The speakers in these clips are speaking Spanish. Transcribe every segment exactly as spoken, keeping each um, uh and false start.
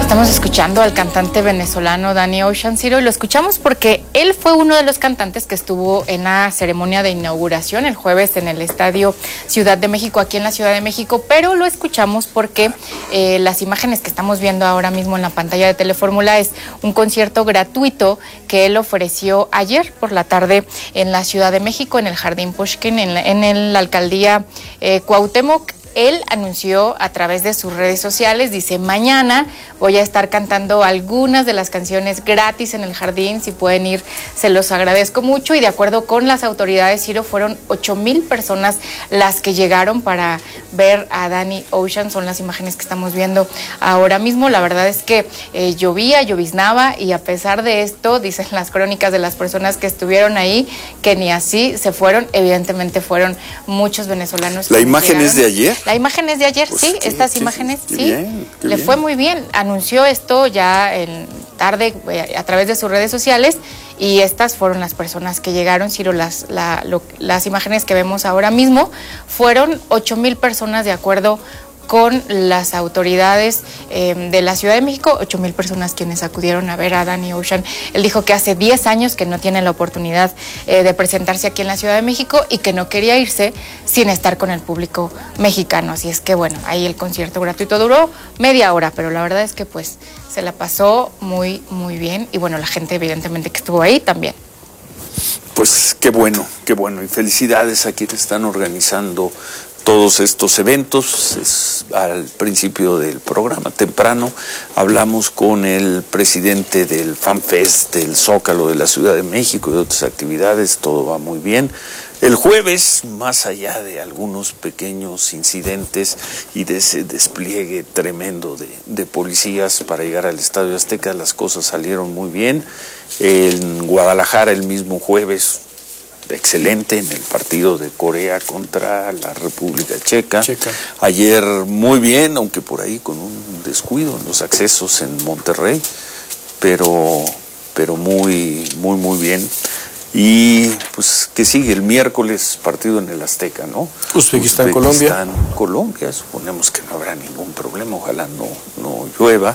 Estamos escuchando al cantante venezolano Danny Ocean, Ciro, y lo escuchamos porque él fue uno de los cantantes que estuvo en la ceremonia de inauguración el jueves en el Estadio Ciudad de México, aquí en la Ciudad de México, pero lo escuchamos porque eh, las imágenes que estamos viendo ahora mismo en la pantalla de Telefórmula es un concierto gratuito que él ofreció ayer por la tarde en la Ciudad de México, en el Jardín Pushkin, en la, en el, la alcaldía eh, Cuauhtémoc. Él anunció a través de sus redes sociales, dice, mañana voy a estar cantando algunas de las canciones gratis en el jardín, si pueden ir, se los agradezco mucho, y de acuerdo con las autoridades, Ciro, fueron ocho mil personas las que llegaron para ver a Danny Ocean, son las imágenes que estamos viendo ahora mismo. La verdad es que eh, llovía, lloviznaba, y a pesar de esto, dicen las crónicas de las personas que estuvieron ahí, que ni así se fueron, evidentemente fueron muchos venezolanos. ¿La imagen llegaron. Es de ayer? La imagen es de ayer, pues sí, qué, estas qué, imágenes, qué sí, bien, le bien. Fue muy bien. Anunció esto ya en tarde eh, a través de sus redes sociales, y estas fueron las personas que llegaron, Ciro, las, la, lo, las imágenes que vemos ahora mismo, fueron ocho mil personas de acuerdo con las autoridades eh, de la Ciudad de México, ocho mil personas quienes acudieron a ver a Danny Ocean. Él dijo que hace diez años que no tiene la oportunidad eh, de presentarse aquí en la Ciudad de México y que no quería irse sin estar con el público mexicano. Así es que bueno, ahí el concierto gratuito duró media hora, pero la verdad es que pues se la pasó muy, muy bien, y bueno, la gente evidentemente que estuvo ahí también. Pues qué bueno, qué bueno, y felicidades a quienes están organizando todos estos eventos. Es, al principio del programa, temprano, hablamos con el presidente del FanFest, del Zócalo de la Ciudad de México y de otras actividades, todo va muy bien. El jueves, más allá de algunos pequeños incidentes y de ese despliegue tremendo de, de policías para llegar al Estadio Azteca, las cosas salieron muy bien. En Guadalajara, el mismo jueves, excelente en el partido de Corea contra la República Checa. Checa. Ayer muy bien, aunque por ahí con un descuido en los accesos en Monterrey, pero, pero muy, muy, muy bien. Y pues que sigue el miércoles, partido en el Azteca, ¿no? Uzbekistán, Colombia. Colombia, suponemos que no habrá ningún problema, ojalá no, no llueva.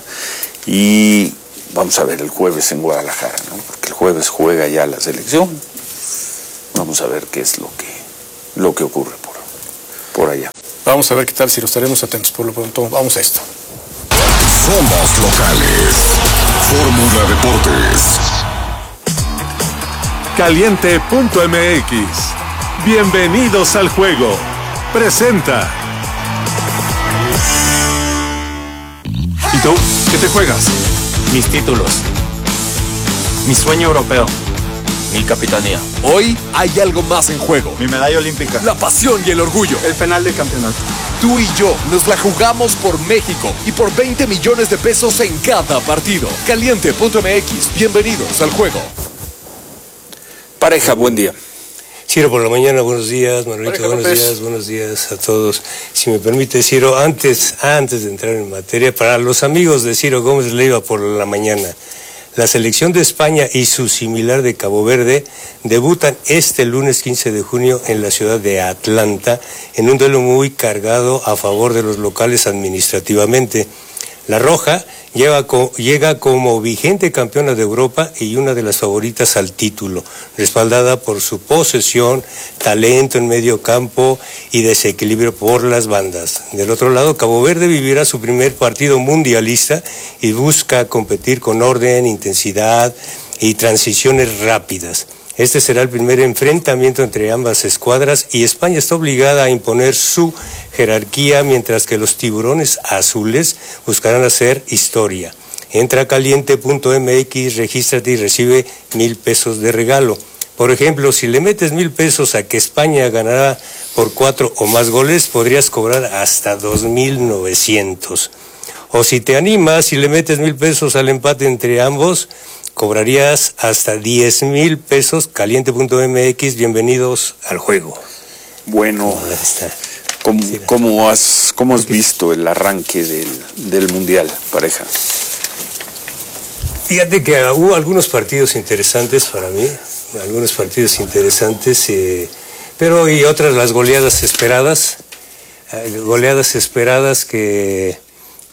Y vamos a ver el jueves en Guadalajara, ¿no? Porque el jueves juega ya la selección. Vamos a ver qué es lo que, lo que ocurre por, por allá. Vamos a ver qué tal, si lo estaremos atentos. Por lo pronto, vamos a esto. Somos locales. Fórmula Deportes. Caliente punto M X. Bienvenidos al juego. Presenta. ¿Y tú? ¿Qué te juegas? Mis títulos. Mi sueño europeo. Mi capitanía. Hoy hay algo más en juego. Mi medalla olímpica. La pasión y el orgullo. El penal de campeonato. Tú y yo nos la jugamos por México y por veinte millones de pesos en cada partido. Caliente punto M X. Bienvenidos al juego. Pareja, buen día. Ciro, por la mañana, buenos días. Manuelito, Pareja, buenos López. días, buenos días a todos. Si me permite, Ciro, antes, antes de entrar en materia, para los amigos de Ciro Gómez Leiva por la mañana, la selección de España y su similar de Cabo Verde debutan este lunes quince de junio en la ciudad de Atlanta en un duelo muy cargado a favor de los locales administrativamente. La Roja llega, llega como vigente campeona de Europa y una de las favoritas al título, respaldada por su posesión, talento en medio campo y desequilibrio por las bandas. Del otro lado, Cabo Verde vivirá su primer partido mundialista y busca competir con orden, intensidad y transiciones rápidas. Este será el primer enfrentamiento entre ambas escuadras y España está obligada a imponer su jerarquía, mientras que los tiburones azules buscarán hacer historia. Entra a caliente punto M X, regístrate y recibe mil pesos de regalo. Por ejemplo, si le metes mil pesos a que España ganará por cuatro o más goles, podrías cobrar hasta dos mil novecientos. O si te animas y le metes mil pesos al empate entre ambos, cobrarías hasta diez mil pesos. Caliente punto M X, bienvenidos al juego. Bueno, ¿cómo, cómo, has, cómo has visto el arranque del, del Mundial, pareja? Fíjate que hubo algunos partidos interesantes para mí, algunos partidos interesantes, eh, pero y otras las goleadas esperadas, eh, goleadas esperadas que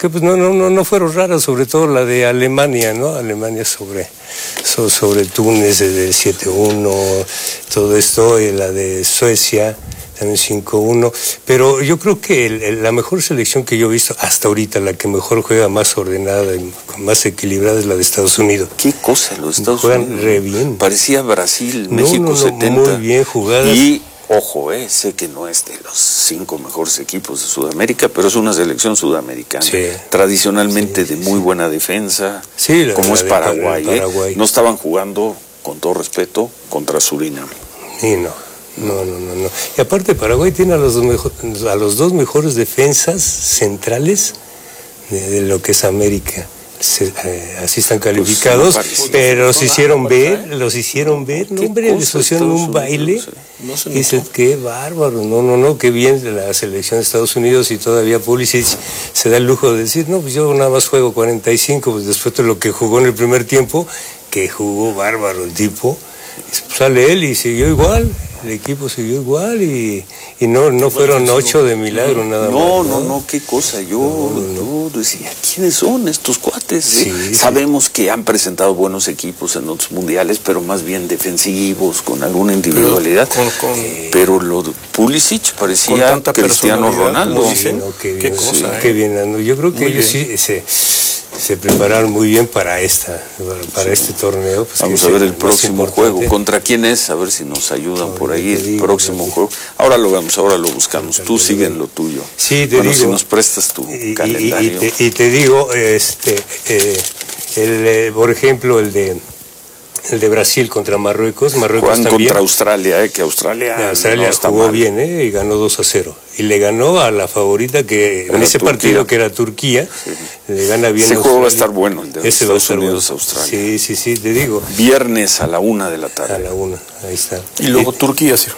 que pues no, no, no, no fueron raras, sobre todo la de Alemania, ¿no? Alemania sobre, so, sobre Túnez del siete uno, todo esto, y la de Suecia también cinco uno, pero yo creo que el, el, la mejor selección que yo he visto hasta ahorita, la que mejor juega, más ordenada y más equilibrada, es la de Estados Unidos. ¿Qué cosa? Los Estados Juegan Unidos. re bien. Parecía Brasil, No, México no, no, setenta. muy bien jugadas. Y, ojo, eh, sé que no es de los cinco mejores equipos de Sudamérica, pero es una selección sudamericana. Sí. Tradicionalmente Sí, de sí, muy sí. buena defensa, Sí, la- como la es de Paraguay, Par- eh. Paraguay. No estaban jugando, con todo respeto, contra Surinam. Y no, no, no, no, no. Y aparte Paraguay tiene a los dos, mejor, a los dos mejores defensas centrales de, de lo que es América. Se, eh, así están calificados, Pues, no pero se hicieron ver, los hicieron ver, no, ¿Qué hombre, les cosa, pusieron Estados un baile. Unidos, eh? No se Dice, notó. qué bárbaro, no, no, no, qué bien de la selección de Estados Unidos, y todavía Pulisic se da el lujo de decir, no, pues yo nada más juego cuarenta y cinco, pues después de lo que jugó en el primer tiempo, que jugó bárbaro el tipo, y sale él y siguió igual, el equipo siguió igual, y, y no, no fueron ocho de milagro nada No, más. no, no, qué cosa. Yo, yo decía, ¿quiénes son estos cuates? Sí, eh? sí. Sabemos que han presentado buenos equipos en otros mundiales, pero más bien defensivos, con alguna individualidad. Con- con- pero lo de Pulisic Con parecía tanta Cristiano personalidad, Ronaldo. como Sí, dicen. no, qué Qué bien, cosa, sí, ¿eh? qué bien, Nando. Yo creo que Muy ellos bien. sí se, se prepararon muy bien para esta, para este torneo. Pues, Vamos que a es ver el más próximo importante. juego. ¿Contra quién es? A ver si nos ayudan No, por yo ahí te el digo, próximo yo te- juego. Ahora lo vemos, ahora lo buscamos. Tú te sigue digo. en lo tuyo. Sí, te bueno, digo. si nos prestas tu Y, y- calendario. y te, y te digo, este, eh, el, eh, por ejemplo, el de el de Brasil contra Marruecos. Marruecos Juegan también. contra Australia, eh, que Australia, Australia no está jugó mal. bien, ¿eh? Y ganó dos a cero. Y le ganó a la favorita que en Era ese Turquía. partido, que era Turquía, le gana bien. Ese juego va a Australia. estar bueno, el de Ese va a Estados estar Unidos, bueno. Australia. Sí, sí, sí, te digo. Viernes a la una de la A tarde. la una, ahí está. Y luego Turquía, sí.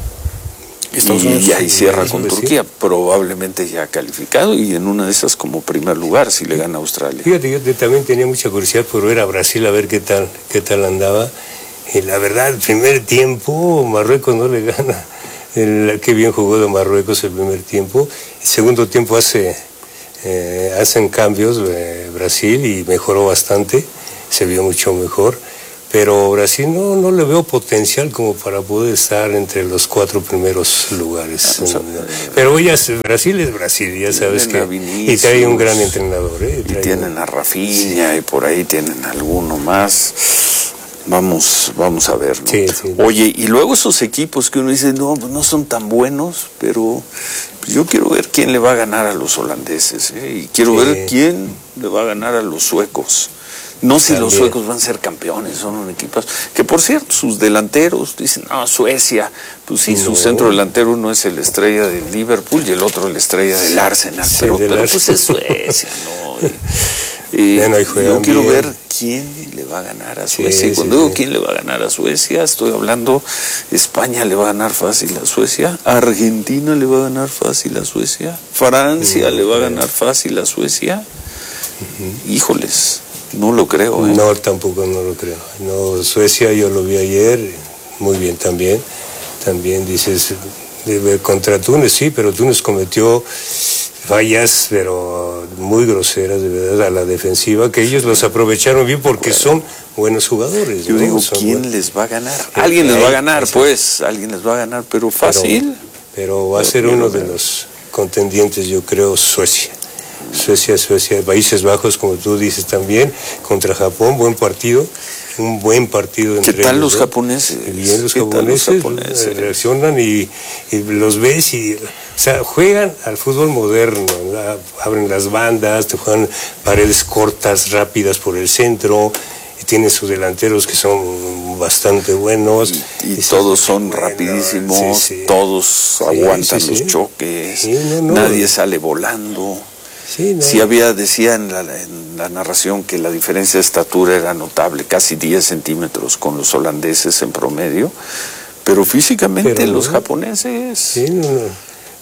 Estados Y, Unidos. y ahí cierra sí, con sí. Turquía, probablemente ya calificado, y en una de esas como primer lugar si le gana a Australia. Fíjate, yo te- también tenía mucha curiosidad por ver a Brasil, a ver qué tal, qué tal andaba. Y la verdad, el primer tiempo, Marruecos no le gana. El, qué bien jugó de Marruecos el primer tiempo. El segundo tiempo hace, eh, hacen cambios eh, Brasil, y mejoró bastante, se vio mucho mejor. Pero Brasil no, no le veo potencial como para poder estar entre los cuatro primeros lugares. Vamos a- Pero ya, Brasil es Brasil, ya sabes Tienen a que... Y Vinicius, trae un gran entrenador. ¿eh? Y Trae tienen un- a Rafinha, y por ahí tienen alguno más. Vamos, vamos a ver, ¿no? Sí, sí. Oye, y luego esos equipos que uno dice, no, pues no son tan buenos, pero yo quiero ver quién le va a ganar a los holandeses, ¿eh? Y quiero Sí. ver quién le va a ganar a los suecos. No si los También. suecos van a ser campeones, son un equipo. Que por cierto, sus delanteros dicen, no, Suecia. Pues sí, su No. centro delantero uno es el estrella del Liverpool y el otro el estrella del Arsenal. Sí, pero del pero pues es Arsenal. Suecia, ¿no? Y, y Bueno, ahí juegan yo quiero bien. ver quién le va a ganar a Sí, Suecia. Y sí, cuando digo sí. quién le va a ganar a Suecia, estoy hablando, España le va a ganar fácil a Suecia, Argentina le va a ganar fácil a Suecia, Francia Mm, le va a claro. ganar fácil a Suecia. Híjoles, no lo creo. ¿eh? No, tampoco no lo creo. No, Suecia yo lo vi ayer, muy bien también. También dices, de- contra Túnez, sí, pero Túnez cometió fallas, pero muy groseras, de verdad, a la defensiva, que ellos los aprovecharon bien porque son buenos jugadores. Yo ¿no? digo, Son ¿quién buen- les va a ganar? Eh, Alguien les va a ahí, ganar, eso. pues, alguien les va a ganar, pero pero- fácil. Pero, va a Pero ser quiero uno de ver. los contendientes, yo creo, Suecia. Suecia, Suecia, Países Bajos, como tú dices también, contra Japón, buen partido, un buen partido. ¿Qué entre tal ellos los dos. japoneses? Bien, los ¿Qué tal los japoneses, japoneses? eh, reaccionan y, y los ves y, o sea, juegan al fútbol moderno, ¿verdad? Abren las bandas, te juegan paredes cortas, rápidas por el centro, y tienen sus delanteros que son bastante buenos. Y, y Y todos son bueno, rapidísimos, sí, sí. todos Sí, aguantan sí, los sí. choques, Sí, no, no. nadie sale volando. Sí, no. Sí había, decía en la, en la narración que la diferencia de estatura era notable, casi diez centímetros con los holandeses en promedio, pero físicamente Pero los no. japoneses... Sí, no, no.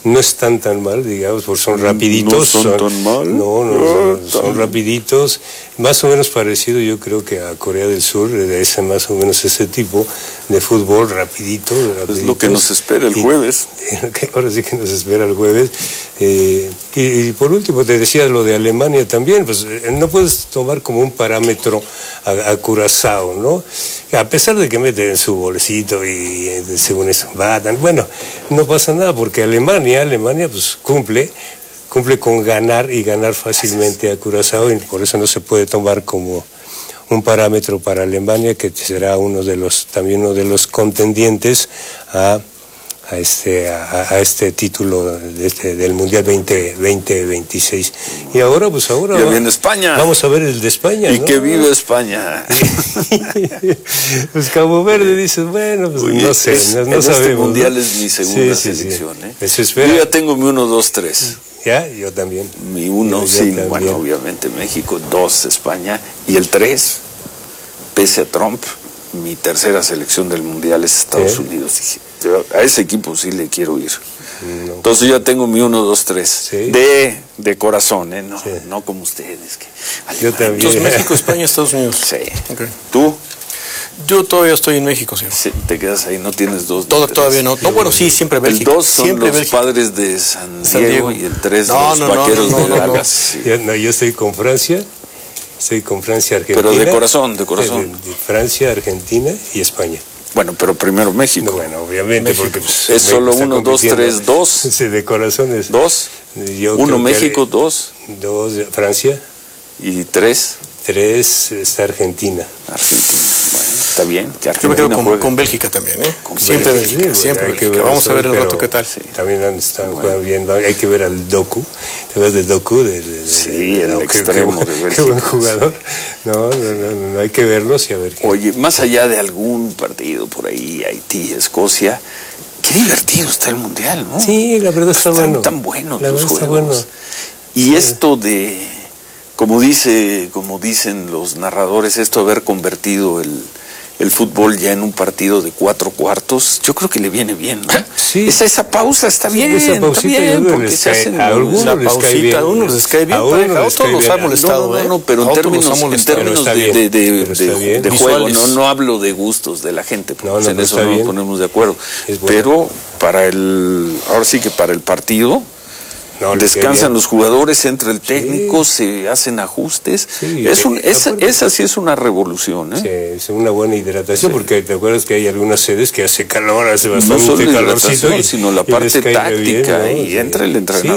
no están tan mal, digamos, porque son rapiditos. ¿No son tan mal? No, no, No, son, son tan- rapiditos, más o menos parecido yo creo que a Corea del Sur, es más o menos ese tipo de fútbol rapidito. Es lo que nos espera el Y- jueves. que ahora sí que nos espera el jueves. Eh, y, y por último te decía lo de Alemania también, pues eh, no puedes tomar como un parámetro a, a Curazao, ¿no? A pesar de que meten su bolsito y eh, según eso batan, bueno, no pasa nada porque Alemania, Alemania pues cumple, cumple con ganar y ganar fácilmente a Curazao y por eso no se puede tomar como un parámetro para Alemania que será uno de los, también uno de los contendientes a a este a, a este título de este, del Mundial veinte veintiséis. Y ahora pues ahora Ya va- viene España. vamos a ver el de España, Y ¿no? que vive España. Pues Cabo Verde dices, bueno, pues Oye, no sé, es- no, no en sabemos. este mundial ¿no? es mi segunda Sí, sí, sí. selección. ¿eh? Eso espera. Yo ya tengo mi uno, dos, tres. Ya, yo también. Mi uno, Yo- yo sí, también. bueno, obviamente México, dos, España, y el tres, pese a Trump, mi tercera selección del mundial es Estados Sí. Unidos. Dije, yo a ese equipo sí le quiero ir. No. Entonces ya tengo mi uno, dos, tres. Sí. De, de corazón, ¿eh? No, Sí. no como ustedes. Que Yo Alemania. también. Entonces México, España, Estados Unidos. Sí. Ok. ¿Tú? Yo todavía estoy en México, señor. Sí, te quedas ahí, no tienes dos. ni Todo, tres. todavía no. No, bueno, sí, siempre El Bélgica. dos son siempre los Bélgica. padres de San San Diego, Diego. y el tres No, los no, no, vaqueros no, de no, no. Dallas. Sí. Yo, no, yo estoy con Francia, estoy con Francia, Argentina. Pero de corazón, de corazón. De, de Francia, Argentina y España. Bueno, pero primero México. No, bueno, obviamente, México. porque pues, Es México solo está uno, dos, compitiendo. tres, dos. Sí, de corazón es. Dos. Yo Uno creo que- México, dos. Dos Francia, Y tres tres está Argentina. Argentina. Bueno, está bien. Que Yo me Argentina quedo con, juegue. con Bélgica también, ¿eh? Con siempre Bélgica, Bélgica, Sí, siempre hay que Bélgica. ver Vamos eso, a ver el pero rato qué tal. También han- están jugando bien. Hay que ver al Doku. ¿Te ves de Doku? De, de- de- Sí, el no, qué- extremo qué, de qué Bélgica, buen jugador. No, no, no, no, no, hay que verlos y a ver qué. Oye, más allá de algún partido por ahí, Haití, Escocia, qué divertido está el Mundial, ¿no? Sí, la verdad está Están bueno. tan buenos La los verdad está juegos. bueno. Y esto de, como dice, como dicen los narradores, esto de haber convertido el, el fútbol ya en un partido de cuatro cuartos, yo creo que le viene bien, ¿no? Sí. Esa, esa pausa está bien, Esa está pausita yo bien, creo que porque les se cae- hacen a algunos La les cae pausita, bien. a unos les cae bien, A pero unos a les otros cae los bien. ha molestado, No, no, ¿eh? no, pero A en otros términos, los ha en molestado. términos Pero de, está de, bien, de, pero está de- bien. de juego, Visuales. no, no hablo de gustos de la gente, porque No, no, en pero eso está no nos bien. ponemos de acuerdo. Es bueno. Pero para el, ahora sí que para el partido, No, les cae descansan bien. los jugadores, entra el técnico, se hacen ajustes. Sí, es un, eh, esa, aparte- esa sí es una revolución, ¿eh? Sí, es una buena hidratación, porque te acuerdas que hay algunas sedes que hace calor, hace No bastante solo calorcito. hidratación, y- sino la y les parte cae bien, táctica, ¿no? y Sí. entra el entrenador. Sí,